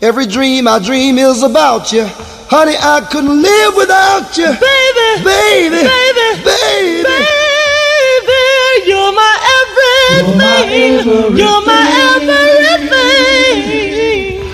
Every dream I dream is about you. Honey, I couldn't live without you. Baby, baby, baby, baby, baby, you're my everything. You're my everything.